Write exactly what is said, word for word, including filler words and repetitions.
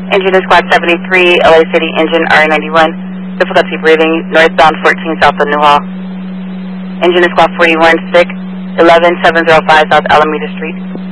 Engine to Squad seventy-three, L A City engine R ninety-one, difficulty breathing, northbound fourteen south of Newhall. Engine to Squad forty-one, sick, eleven seven oh five South Alameda Street.